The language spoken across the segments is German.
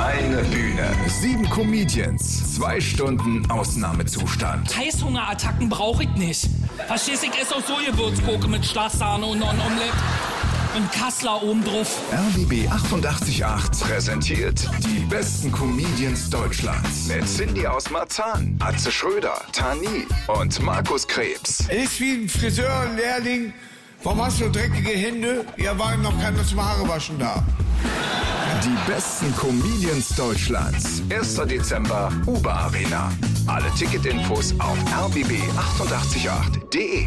Eine Bühne, 7 Comedians, 2 Stunden Ausnahmezustand. Heißhungerattacken brauche ich nicht. Verstehst du, ich esse auch so Gewürzgurke mit Schlagsahne und noch ein Omelett. Und Kassler oben drauf. RBB 88.8 präsentiert die besten Comedians Deutschlands. Mit Cindy aus Marzahn, Atze Schröder, Tani und Markus Krebs. Ist wie ein Friseurlehrling. Warum hast du dreckige Hände? Ja, war noch keiner zum Haarewaschen da. Die besten Comedians Deutschlands. 1. Dezember, Uber Arena. Alle Ticketinfos auf rbb888.de.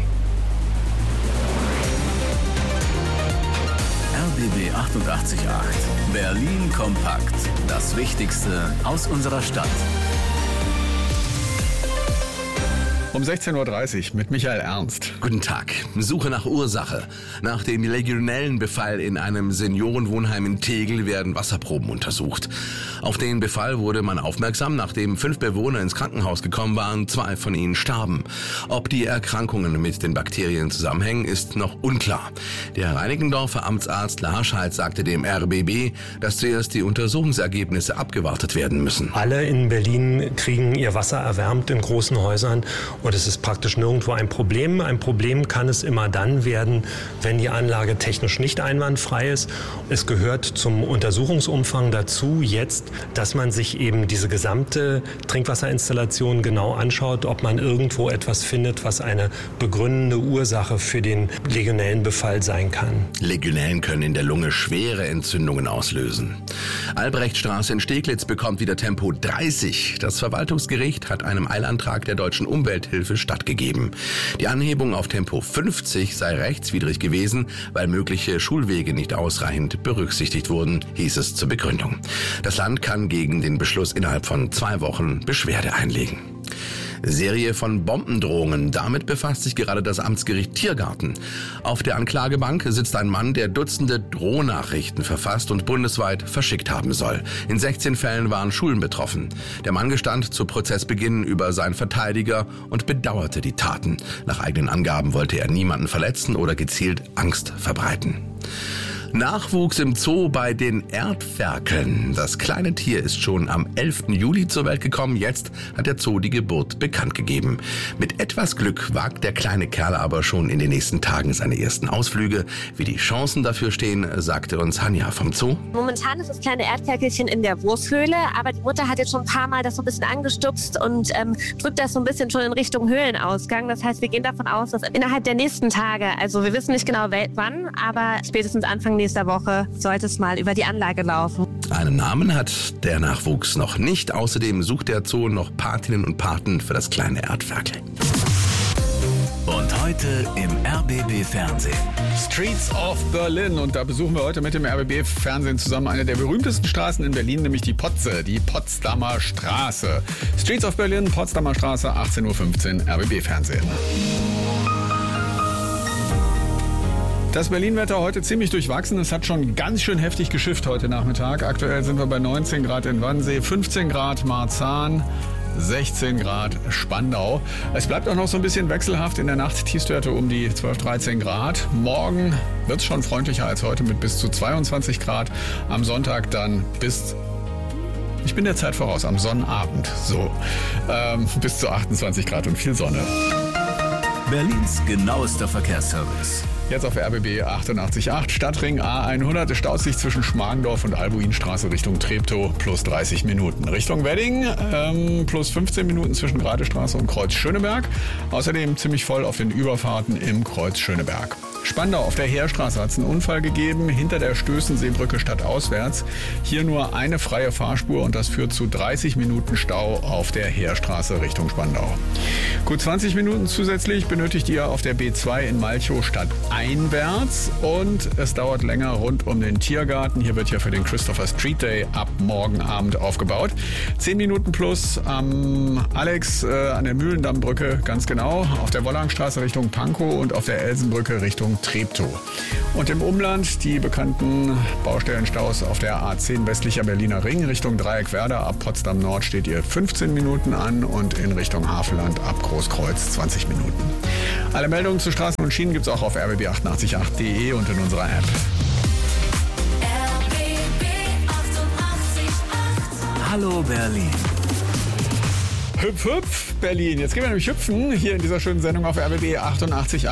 RBB 88.8. Berlin kompakt. Das Wichtigste aus unserer Stadt. Um 16.30 Uhr mit Michael Ernst. Guten Tag. Suche nach Ursache. Nach dem Legionellenbefall in einem Seniorenwohnheim in Tegel werden Wasserproben untersucht. Auf den Befall wurde man aufmerksam, nachdem 5 Bewohner ins Krankenhaus gekommen waren, 2 von ihnen starben. Ob die Erkrankungen mit den Bakterien zusammenhängen, ist noch unklar. Der Reinickendorfer Amtsarzt Larscheid sagte dem RBB, dass zuerst die Untersuchungsergebnisse abgewartet werden müssen. Alle in Berlin kriegen ihr Wasser erwärmt in großen Häusern. Und es ist praktisch nirgendwo ein Problem. Ein Problem kann es immer dann werden, wenn die Anlage technisch nicht einwandfrei ist. Es gehört zum Untersuchungsumfang dazu jetzt, dass man sich eben diese gesamte Trinkwasserinstallation genau anschaut, ob man irgendwo etwas findet, was eine begründende Ursache für den Legionellenbefall sein kann. Legionellen können in der Lunge schwere Entzündungen auslösen. Albrechtstraße in Steglitz bekommt wieder Tempo 30. Das Verwaltungsgericht hat einem Eilantrag der Deutschen Umwelthilfe stattgegeben. Die Anhebung auf Tempo 50 sei rechtswidrig gewesen, weil mögliche Schulwege nicht ausreichend berücksichtigt wurden, hieß es zur Begründung. Das Land kann gegen den Beschluss innerhalb von 2 Wochen Beschwerde einlegen. Serie von Bombendrohungen. Damit befasst sich gerade das Amtsgericht Tiergarten. Auf der Anklagebank sitzt ein Mann, der Dutzende Drohnachrichten verfasst und bundesweit verschickt haben soll. In 16 Fällen waren Schulen betroffen. Der Mann gestand zu Prozessbeginn über seinen Verteidiger und bedauerte die Taten. Nach eigenen Angaben wollte er niemanden verletzen oder gezielt Angst verbreiten. Nachwuchs im Zoo bei den Erdferkeln. Das kleine Tier ist schon am 11. Juli zur Welt gekommen. Jetzt hat der Zoo die Geburt bekannt gegeben. Mit etwas Glück wagt der kleine Kerl aber schon in den nächsten Tagen seine ersten Ausflüge. Wie die Chancen dafür stehen, sagte uns Hanja vom Zoo. Momentan ist das kleine Erdferkelchen in der Wurfhöhle, aber die Mutter hat jetzt schon ein paar Mal das so ein bisschen angestupst und drückt das so ein bisschen schon in Richtung Höhlenausgang. Das heißt, wir gehen davon aus, dass innerhalb der nächsten Tage, also wir wissen nicht genau wann, aber spätestens Anfang nächster Woche sollte es mal über die Anlage laufen. Einen Namen hat der Nachwuchs noch nicht. Außerdem sucht der Zoo noch Patinnen und Paten für das kleine Erdferkel. Und heute im RBB Fernsehen. Streets of Berlin. Und da besuchen wir heute mit dem RBB Fernsehen zusammen eine der berühmtesten Straßen in Berlin, nämlich die Potze, die Potsdamer Straße. Streets of Berlin, Potsdamer Straße, 18.15 Uhr, RBB Fernsehen. Das Berlin-Wetter heute ziemlich durchwachsen. Es hat schon ganz schön heftig geschifft heute Nachmittag. Aktuell sind wir bei 19 Grad in Wannsee, 15 Grad Marzahn, 16 Grad Spandau. Es bleibt auch noch so ein bisschen wechselhaft in der Nacht. Tiefstwerte um die 12, 13 Grad. Morgen wird es schon freundlicher als heute mit bis zu 22 Grad. Am Sonntag dann ich bin der Zeit voraus, am Sonnabend bis zu 28 Grad und viel Sonne. Berlins genauester Verkehrsservice. Jetzt auf RBB 88.8, Stadtring A100, es staut sich zwischen Schmargendorf und Albuinstraße Richtung Treptow, plus 30 Minuten. Richtung Wedding, plus 15 Minuten zwischen Gradestraße und Kreuz Schöneberg. Außerdem ziemlich voll auf den Überfahrten im Kreuz Schöneberg. Spandau, auf der Heerstraße hat es einen Unfall gegeben, hinter der Stößenseebrücke stadtauswärts. Hier nur eine freie Fahrspur und das führt zu 30 Minuten Stau auf der Heerstraße Richtung Spandau. Gut 20 Minuten zusätzlich benötigt ihr auf der B2 in Malchow stadteinwärts und es dauert länger rund um den Tiergarten. Hier wird ja für den Christopher Street Day ab morgen Abend aufgebaut. 10 Minuten plus am Alex an der Mühlendammbrücke, ganz genau, auf der Wollangstraße Richtung Pankow und auf der Elsenbrücke Richtung Treptow. Und im Umland die bekannten Baustellenstaus auf der A10 westlicher Berliner Ring Richtung Dreieckwerder. Ab Potsdam Nord steht ihr 15 Minuten an und in Richtung Havelland ab Großkreuz 20 Minuten. Alle Meldungen zu Straßen und Schienen gibt es auch auf rbb888.de und in unserer App. RBB 88.8 Hallo Berlin. Hüpf, hüpf, Berlin. Jetzt gehen wir nämlich hüpfen, hier in dieser schönen Sendung auf RBB 88.8.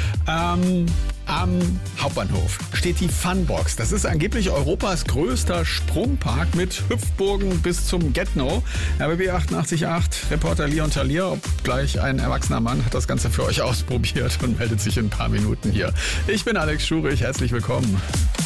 Am Hauptbahnhof steht die Funbox. Das ist angeblich Europas größter Sprungpark mit Hüpfburgen bis zum Get-No. RBB 88.8, Reporter Leon Talier, obgleich ein erwachsener Mann, hat das Ganze für euch ausprobiert und meldet sich in ein paar Minuten hier. Ich bin Alex Schurich, herzlich willkommen.